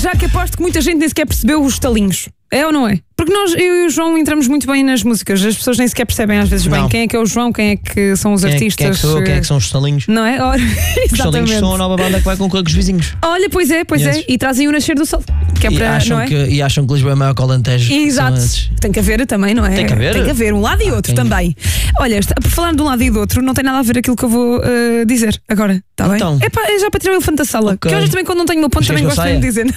já que aposto que muita gente nem sequer percebeu os estalinhos. É ou não é? Porque eu e o João entramos muito bem nas músicas. As pessoas nem sequer percebem às vezes bem quem é que é o João, quem é que são os artistas. Quem é que sou eu, quem é que são os estalinhos? Não é? Ora, os estalinhos são a nova banda que vai concorrer com os vizinhos. Olha, pois é. E trazem o Nascer do Sol. Que é para, acham que Lisboa é maior que o Alentejo. Exato. Tem que haver também, não é? Tem que haver um lado e outro também. Olha, por falar de um lado e do outro, não tem nada a ver aquilo que eu vou dizer agora. Está bem? Então. É já para tirar o elefante da sala. Okay. Que hoje também, quando não tenho o meu ponto, também gosto de dizer.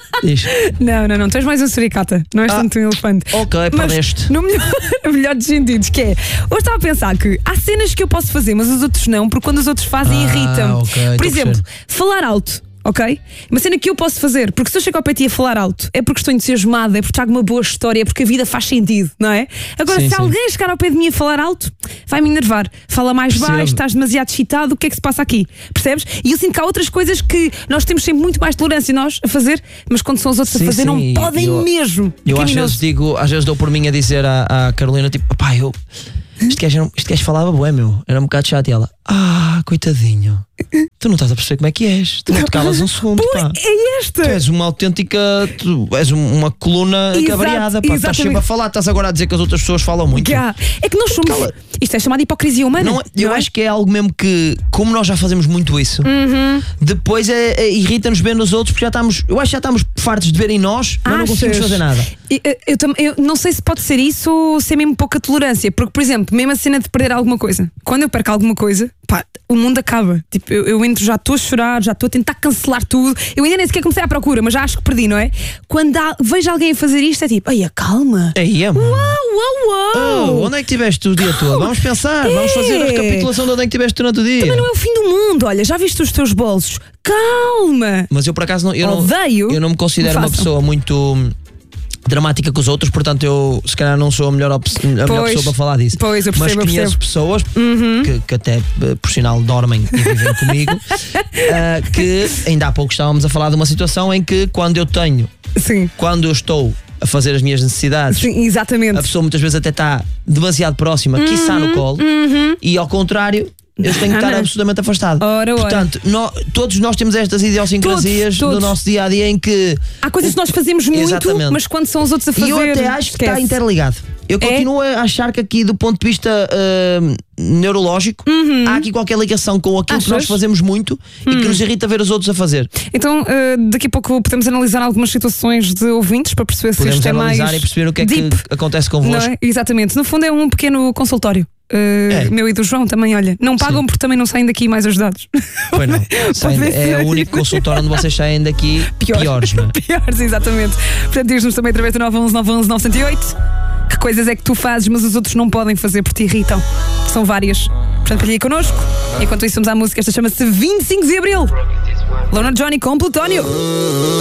Não, tu és mais um suricata. Não és tanto um elefante. Ok, perdeste. No melhor dos sentidos, que é. Hoje estava a pensar que há cenas que eu posso fazer, mas os outros não, porque quando os outros fazem irritam-me. Okay, por exemplo, falar alto. Ok? Uma cena que eu posso fazer, porque se eu chego ao pé de ti a falar alto, é porque estou entusiasmada, é porque trago uma boa história, é porque a vida faz sentido, não é? Agora, se alguém chegar ao pé de mim a falar alto, vai-me enervar. Fala mais baixo, estás demasiado excitado, o que é que se passa aqui? Percebes? E eu sinto que há outras coisas que nós temos sempre muito mais tolerância nós a fazer, mas quando são os outros a fazer, não podem mesmo. Eu às vezes dou por mim a dizer à Carolina, tipo, pá, este gajo falava bué, meu. Era um bocado chato. E ela, coitadinho, tu não estás a perceber como é que és. Tu não te calas um segundo, pá. É esta. Tu és uma autêntica, tu és uma coluna variada, pá. Estás sempre a falar, estás agora a dizer que as outras pessoas falam muito. É que nós somos. Isto é chamado de hipocrisia humana. Eu acho que é algo mesmo que, como nós já fazemos muito isso, depois irrita-nos ver nos outros, porque eu acho que já estamos fartos de ver em nós, mas não conseguimos fazer nada. Eu não sei se pode ser isso ou se é mesmo pouca tolerância, porque, por exemplo, mesmo a cena de perder alguma coisa, quando eu perco alguma coisa, pá, o mundo acaba. Tipo, eu entro, já estou a chorar, já estou a tentar cancelar tudo. Eu ainda nem sequer comecei à procura, mas já acho que perdi, não é? Quando vejo alguém a fazer isto, é tipo, calma. Onde é que estiveste o dia todo? Vamos pensar, vamos fazer a recapitulação de onde é que estiveste durante o dia. Também não é o fim do mundo, olha, já viste os teus bolsos? Calma. Mas eu por acaso eu não me considero uma pessoa muito dramática com os outros, portanto eu se calhar não sou a melhor pessoa para falar disso. Pois, eu percebo, mas conheço pessoas que até por sinal dormem e vivem comigo, que ainda há pouco estávamos a falar de uma situação em que quando eu estou a fazer as minhas necessidades, exatamente, a pessoa muitas vezes até está demasiado próxima, quiçá no colo, e ao contrário eu tenho que estar absolutamente afastado. Portanto, todos nós temos estas idiosincrasias no nosso dia a dia em que há coisas que nós fazemos muito, mas quando são os outros a fazer. E eu até acho que está interligado. Eu continuo a achar que aqui, do ponto de vista neurológico, há aqui qualquer ligação com aquilo que nós fazemos muito e que nos irrita ver os outros a fazer. Então, daqui a pouco podemos analisar algumas situações de ouvintes para perceber se isto é mais e perceber o que é que acontece convosco. Exatamente. No fundo, é um pequeno consultório. Meu e do João também, olha, não pagam porque também não saem daqui mais ajudados. Pois não. É o único consultório onde vocês saem daqui piores, não é? Piores, exatamente. Portanto, diz-nos também através do 911-911-908 que coisas é que tu fazes, mas os outros não podem fazer porque te irritam. São várias. Portanto, partilha connosco. Enquanto isso, vamos à música. Esta chama-se 25 de Abril. Lona Johnny com Plutónio.